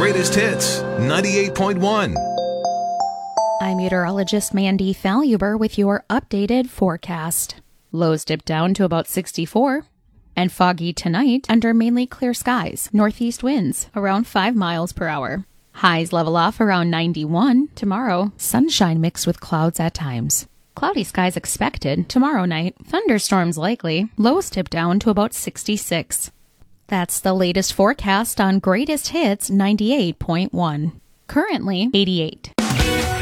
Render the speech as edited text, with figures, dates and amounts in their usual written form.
Greatest Hits 98.1. I'm meteorologist Mandy Faluber with your updated forecast. Lows dip down to about 64 and foggy tonight under mainly clear skies. Northeast winds around 5 miles per hour. Highs level off around 91 tomorrow. Sunshine mixed with clouds at times. Cloudy skies expected tomorrow night. Thunderstorms likely. Lows dip down to about 66. That's the latest forecast on Greatest Hits 98.1. Currently 88.